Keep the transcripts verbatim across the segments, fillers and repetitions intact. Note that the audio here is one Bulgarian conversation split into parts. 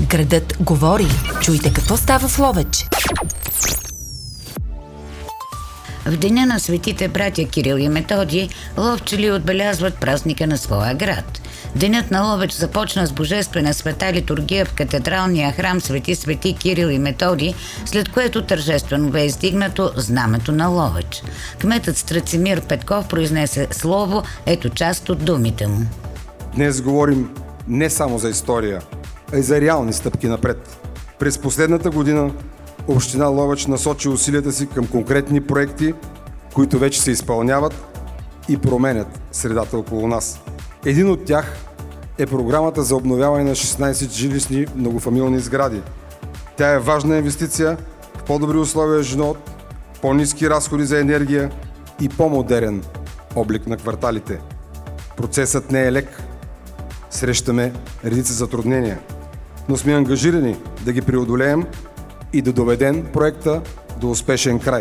Градът говори. Чуйте какво става в Ловеч. В деня на светите братя Кирил и Методий ловчели отбелязват празника на своя град. Денят на Ловеч започна с божествена света литургия в катедралния храм Свети Свети Кирил и Методий, след което тържествено бе издигнато знамето на Ловеч. Кметът Страцимир Петков произнесе слово, ето част от думите му. Днес говорим не само за история, а и за реални стъпки напред. През последната година Община Ловеч насочи усилията си към конкретни проекти, които вече се изпълняват и променят средата около нас. Един от тях е програмата за обновяване на шестнайсет жилищни многофамилни сгради. Тя е важна инвестиция в по-добри условия за живот, по-ниски разходи за енергия и по-модерен облик на кварталите. Процесът не е лек. Срещаме редица затруднения, но сме ангажирани да ги преодолеем и да доведем проекта до успешен край.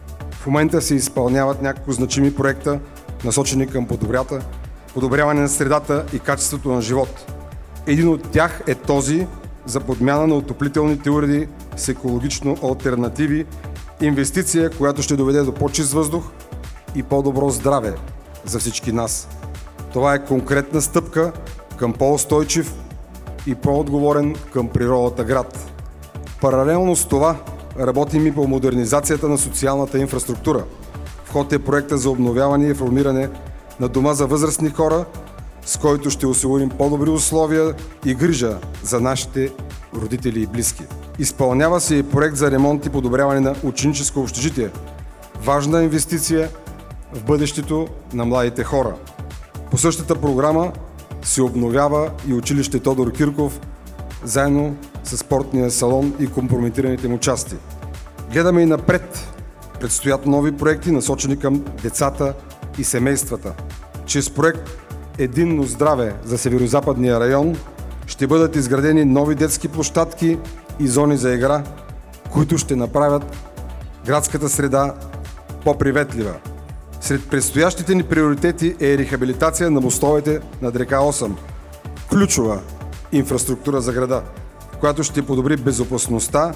В момента се изпълняват няколко значими проекта, насочени към подобрята, подобряване на средата и качеството на живот. Един от тях е този за подмяна на отоплителните уреди с екологично алтернативи, инвестиция, която ще доведе до по-чист въздух и по-добро здраве за всички нас. Това е конкретна стъпка към по-устойчив и по-отговорен към природата град. Паралелно с това работим и по модернизацията на социалната инфраструктура. В ход е проекта за обновяване и формиране на дома за възрастни хора, с който ще осигурим по-добри условия и грижа за нашите родители и близки. Изпълнява се и проект за ремонт и подобряване на ученическо общежитие. Важна инвестиция в бъдещето на младите хора. По същата програма се обновява и училище Тодор Кирков, заедно с спортния салон и компрометираните му части. Гледаме и напред. Предстоят нови проекти, насочени към децата и семействата. Чрез проект Единно здраве за Северозападния район ще бъдат изградени нови детски площадки и зони за игра, които ще направят градската среда по-приветлива. Сред предстоящите ни приоритети е рехабилитация на мостовете над река Осъм, ключова инфраструктура за града, която ще подобри безопасността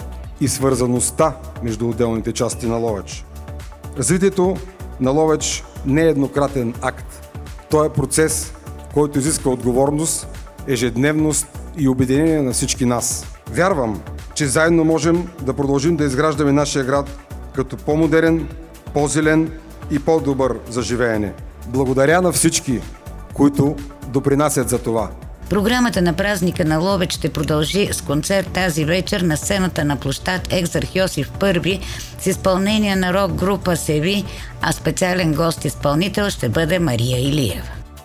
и свързаността между отделните части на Ловеч. Развитието на Ловеч не е еднократен акт. То е процес, който изисква отговорност, ежедневност и обединение на всички нас. Вярвам, че заедно можем да продължим да изграждаме нашия град като по-модерен, по-зелен и по-добър за живеене. Благодаря на всички, които допринасят за това. Програмата на празника на Ловеч ще продължи с концерт тази вечер на сцената на площад Екзарх Йосиф Първи с изпълнение на рок група Севи, а специален гост-изпълнител ще бъде Мария Илиева.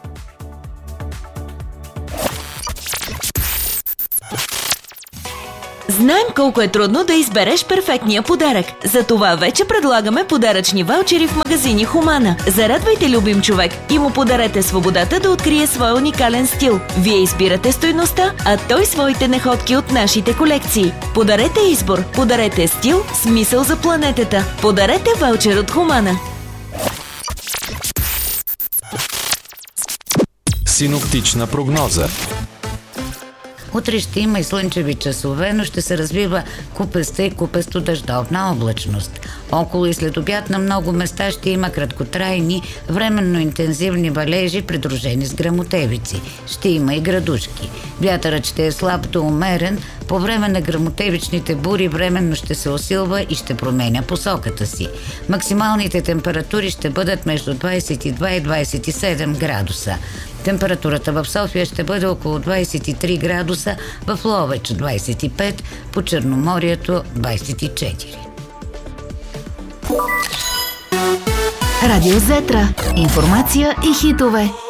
Знаем колко е трудно да избереш перфектния подарък. Затова вече предлагаме подаръчни ваучери в магазини Хумана. Зарадвайте любим човек и му подарете свободата да открие своя уникален стил. Вие избирате стойността, а той своите находки от нашите колекции. Подарете избор, подарете стил, смисъл за планетата. Подарете ваучер от Хумана. Синоптична прогноза. Утре ще има и слънчеви часове, но ще се развива купеста и купесто дъждовна облачност. Около и след обяд на много места ще има краткотрайни, временно интензивни валежи, придружени с гръмотевици. Ще има и градушки. Вятърът ще е слаб до умерен. По време на гръмотевичните бури временно ще се усилва и ще променя посоката си. Максималните температури ще бъдат между двайсет и два и двайсет и седем градуса. Температурата в София ще бъде около двайсет и три градуса, в Ловеч двайсет и пет, по Черноморието двайсет и четири. Радио Зетра. Информация и хитове.